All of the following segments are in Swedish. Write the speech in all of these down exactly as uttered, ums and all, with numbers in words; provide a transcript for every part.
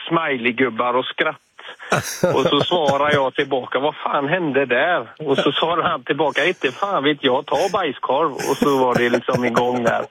smiley-gubbar och skratt. Och så svarar jag tillbaka, vad fan hände där? Och så svarar han tillbaka, inte fan vet jag, ta bajskorv. Och så var det liksom igång där.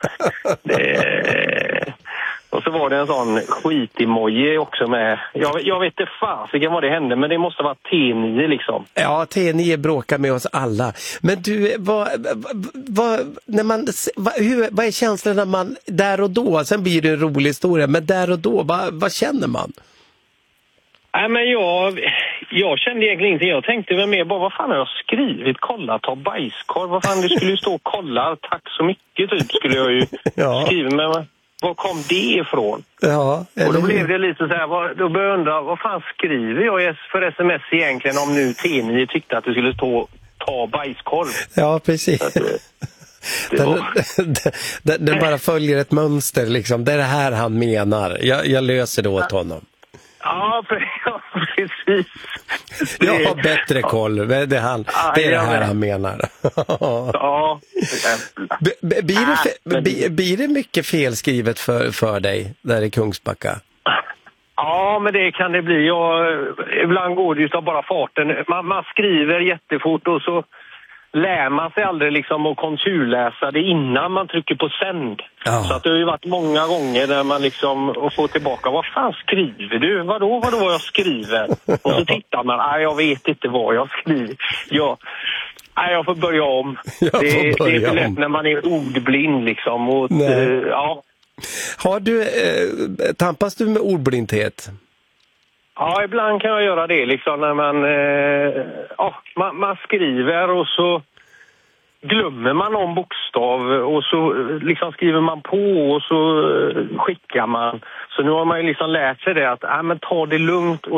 Det... Och så var det en sån skit-emoji också med. Jag, jag vet inte fasiken vad det hände, men det måste vara T nio liksom. Ja, T nio bråkar med oss alla. Men du, vad, vad, när man, vad, hur, vad är känslan när man, där och då, sen blir det en rolig historia, men där och då, vad, vad känner man? Nej, men jag, jag kände egentligen ingenting. Jag tänkte väl mer bara, vad fan har jag skrivit? Kolla, ta bajskorv. Vad fan, det skulle ju stå kolla, tack så mycket typ skulle jag ju ja. skriva. Men var kom det ifrån? Ja, och då blev det lite så här, vad, då började jag undra, vad fan skriver jag för sms egentligen om nu T nio tyckte att det skulle stå ta bajskorv? Ja, precis. Att, det den, var... den, den bara följer ett mönster liksom. Det är det här han menar. Jag, jag löser det åt honom. Ja, precis. Det... Jag har bättre koll. Det är det, han, det, är det här han menar. Ja. B- b- blir, det fe- b- blir det mycket felskrivet för, för dig där i Kungsbacka? Ja, men det kan det bli. Jag, ibland går det ju av bara farten. Man, man skriver jättefort och så lär man sig aldrig liksom att konturläsa det innan man trycker på sänd. Ja. Så att det har ju varit många gånger där man liksom och får tillbaka, vad fan skriver du? Vadå, vadå vad jag skriver? Och så tittar man, nej jag vet inte vad jag skriver. Ja, nej jag får börja om. Jag får det, börja det är för lätt om. när man är ordblind liksom. Och, eh, ja. Har du, eh, tampas du med ordblindhet? Ja, ibland kan jag göra det liksom när man, eh, ja, man, man skriver och så glömmer man någon bokstav och så liksom skriver man på och så skickar man. Så nu har man ju liksom lärt sig det att äh, men ta det lugnt och